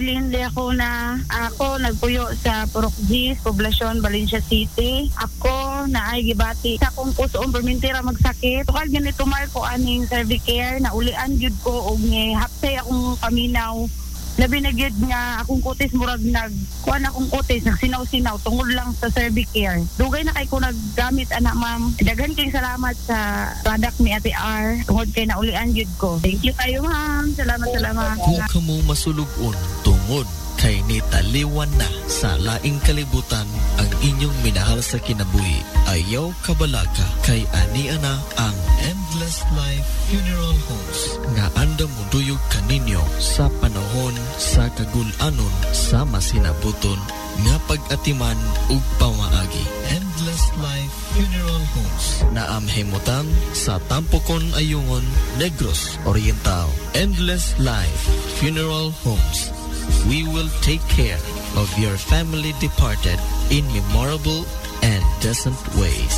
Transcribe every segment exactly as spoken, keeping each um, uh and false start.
Lindi ako na ako nagpuyo sa Purokgis, Poblacion, Valencia City. Ako na ay gibati sa kung pusoong permintira magsakit. Tukal ganito Marco aning Servicare na ulian gyud ko og ni hapsay akong paminaw. Labi na gyud nga akong kutis murag nag kuan akong kutis nagsinaw-sinaw tungod lang sa Servicare. Dugay na kay ko naggamit ana ma'am. Daghan kay salamat sa product ni Ate R tungod kay naulian gyud ko. Thank you kayo ma'am. Salamat salamat. Kung kamo masulugon tungod kay nitaliwan na sa laing kalibutan ang inyong minahal sa kinabuhi, ayaw kabalaka kay ani ana ang Endless Life Funeral Homes nga andam muduyog kaninyo sa panahon sa kagul-anon sa masinabuton nga pag-atiman ug pamaagi. Endless Life Funeral Homes na amhimutan sa Tampokon Ayungon, Negros Oriental. Endless Life Funeral Homes. We will take care of your family departed in memorable and decent ways.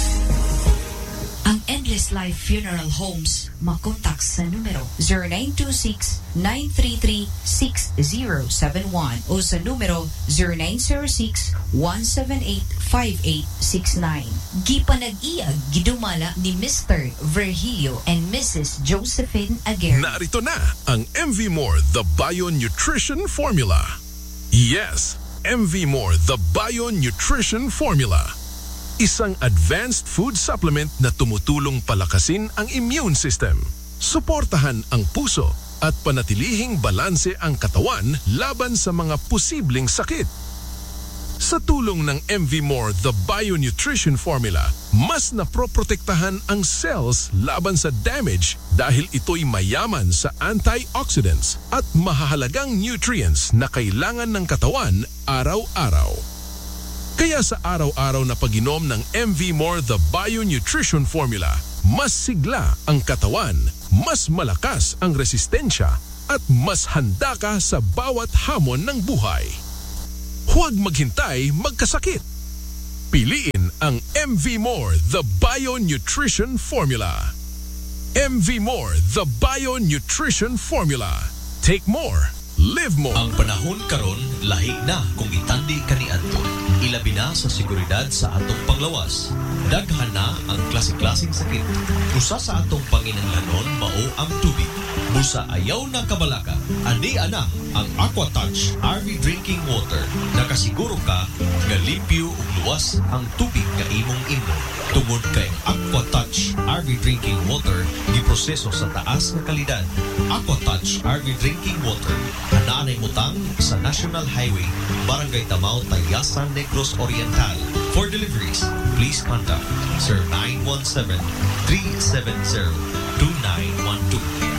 Ang Endless Life Funeral Homes makontak sa numero zero nine two six, nine three three, six zero seven one o sa numero zero nine zero six, one seven eight, five eight six nine. Gipanag-iyag gidumala ni Mister Virgilio and Missus Josephine Aguirre. Narito na ang M V More The Bio Nutrition Formula. Yes, M V More The Bio Nutrition Formula. Isang advanced food supplement na tumutulong palakasin ang immune system, suportahan ang puso at panatilihing balanse ang katawan laban sa mga posibleng sakit. Sa tulong ng M V More The Bio Nutrition Formula, mas naproprotektahan ang cells laban sa damage dahil ito'y mayaman sa antioxidants at mahahalagang nutrients na kailangan ng katawan araw-araw. Kaya sa araw-araw na pag-inom ng M V More The Bio Nutrition Formula, mas sigla ang katawan, mas malakas ang resistensya, at mas handa ka sa bawat hamon ng buhay. Huwag maghintay magkasakit. Piliin ang M V More The Bio Nutrition Formula. M V More The Bio Nutrition Formula. Take more. Live more. Ang panahon karon lahi na kung itandi kaniadto. Ilabi na sa seguridad sa atong panglawas. Daghan na ang klase-klaseng sakit. Usa sa atong panginahanglanon mao ang tubig. Busa ayaw na kabalaka. Andi ana ang AquaTouch R V Drinking Water. Nakasiguro ka nga limpyo ug luwas ang tubig nga imong imnon. Tungod kay AquaTouch R V Drinking Water giproseso sa taas nga kalidad. AquaTouch R V Drinking Water anaanay mutang sa National Highway, Barangay Tamao, Tayasan, Negros Oriental. For deliveries, please contact zero nine one seven, three seven zero, two nine one two.